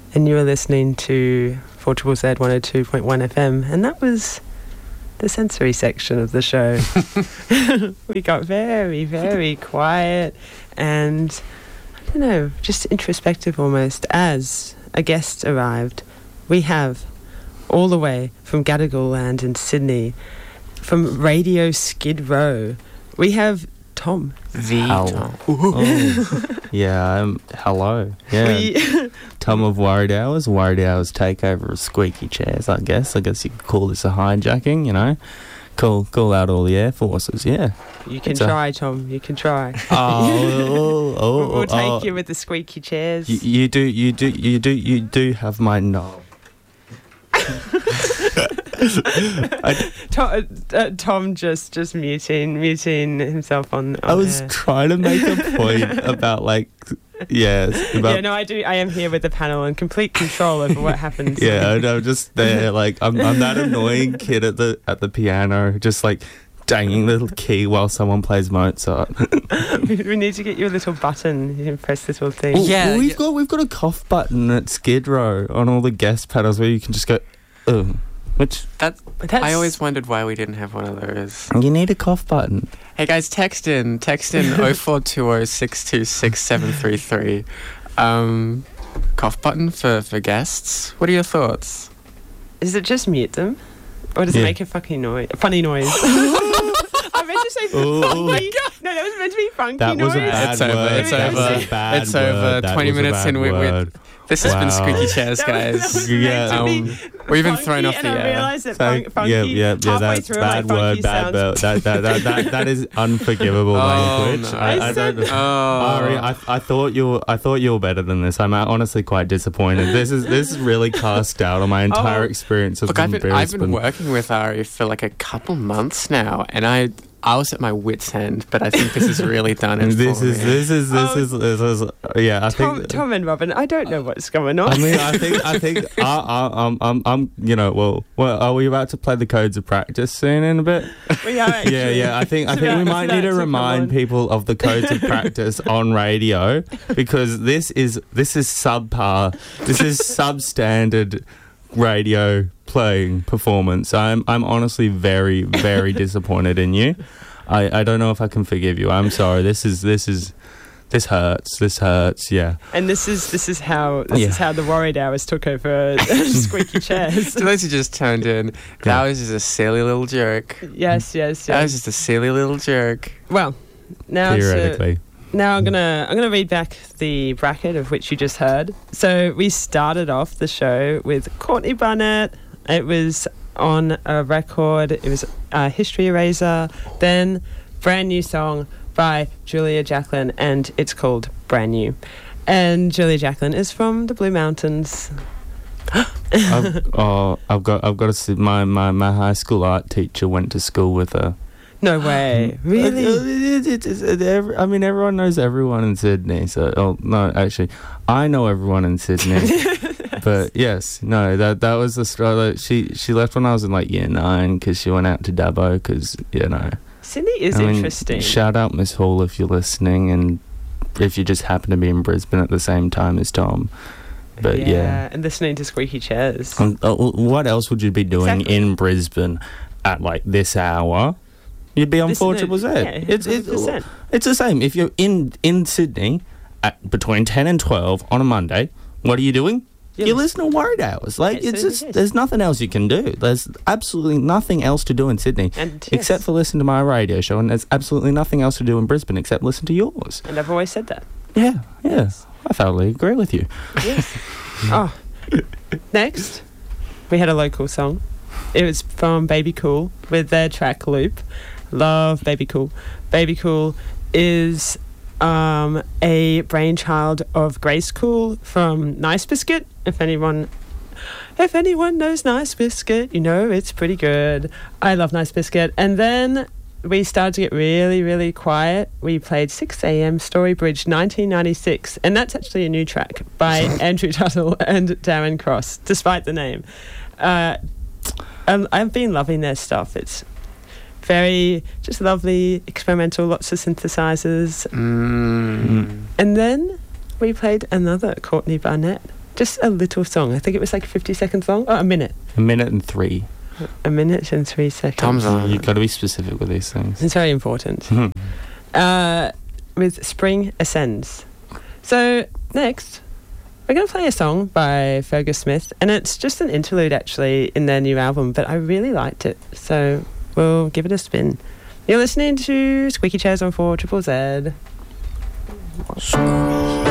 and you were listening to 4ZZZ 102.1 FM, and that was the sensory section of the show. We got very, very quiet and, I don't know, just introspective almost as a guest arrived. We have, all the way from Gadigal Land in Sydney, from Radio Skid Row, we have Tom. Tom. Yeah, hello. Yeah. Tom of Worried Hours. Worried Hours takeover of Squeaky Chairs, I guess. I guess you could call this a hijacking, you know. Call out all the air forces, yeah. You can try, Tom. You can try. We'll take you with the squeaky chairs. You do have my knob. Tom just muting himself on I was trying to make a point about I am here with the panel and complete control over what happens. Yeah, I'm just there, like I'm that annoying kid at the piano, just like danging the key while someone plays Mozart. We need to get you a little button. You can press this little thing. We've got a cough button at Skid Row on all the guest panels where you can just go, oh. I always wondered why we didn't have one of those. You need a cough button. Hey guys, text in 0420 cough button for guests. What are your thoughts? Is it just mute them? Or does it make a funny noise? I meant to say funky. No, that was meant to be funky that noise. Was a bad word. It's over 20 minutes in. This has been Squeaky Chairs, guys. We've been thrown off the air. I realised that funky that's bad word, bad word. That is unforgivable language. No. I don't know. Ari, I thought you were better than this. I'm honestly quite disappointed. This is really cast doubt on my entire experience of Brisbane. I've been working with Ari for like a couple months now, and I was at my wit's end, but I think this has really done it. This is I think Tom and Robin, I don't know what's going on. I mean, I think I'm well, are we about to play the codes of practice soon in a bit? We are actually. Yeah. I think we might need to remind people of the codes of practice on radio, because this is subpar. This is substandard radio playing performance. I'm honestly very, very disappointed in you. I don't know if I can forgive you. I'm sorry. This hurts. Yeah. And this is how the Worried Hours took over Squeaky Chairs. To those who just tuned in, that was just a silly little joke. Yes. That was just a silly little joke. Well, now theoretically. Now I'm gonna read back the bracket of which you just heard. So we started off the show with Courtney Barnett. It was on a record. It was History Eraser. Then brand new song by Julia Jacklin, and it's called Brand New. And Julia Jacklin is from the Blue Mountains. I've got to see my high school art teacher went to school with her. No way. Really? I mean, everyone knows everyone in Sydney. So, no, actually, I know everyone in Sydney. But yes, no, that was the story. She left when I was in like year 9 because she went out to Dubbo because, you know. Sydney is interesting. Shout out Miss Hall if you're listening, and if you just happen to be in Brisbane at the same time as Tom. But yeah. And listening to Squeaky Chairs. What else would you be doing in Brisbane at like this hour? You'd be on 4ZZZ. Yeah, it's the same. If you're in Sydney at between 10 and 12 on a Monday, what are you doing? You listen to Worried Hours. Like, there's nothing else you can do. There's absolutely nothing else to do in Sydney except for listen to my radio show, and there's absolutely nothing else to do in Brisbane except listen to yours. And I've always said that. Yeah. I thoroughly agree with you. Yes. Next, we had a local song. It was from Baby Cool with their track Loop. Love Baby Cool. Baby Cool is a brainchild of Grace Cool from Nice Biscuit. If anyone knows Nice Biscuit, you know it's pretty good. I love Nice Biscuit. And then we started to get really, really quiet. We played 6 a.m. Storybridge 1996, and that's actually a new track by Andrew Tuttle and Darren Cross, despite the name. I've been loving their stuff. It's very just lovely, experimental, lots of synthesizers. And then we played another Courtney Barnett just a little song. I think it was like 50 seconds long. Oh, a minute. A minute and 3. A minute and 3 seconds. Tom's on. You've got to be specific with these things. It's very important. With Spring Ascends. So, next, we're going to play a song by Fergus Smith, and it's just an interlude, actually, in their new album, but I really liked it, so we'll give it a spin. You're listening to Squeaky Chairs on 4ZZZ.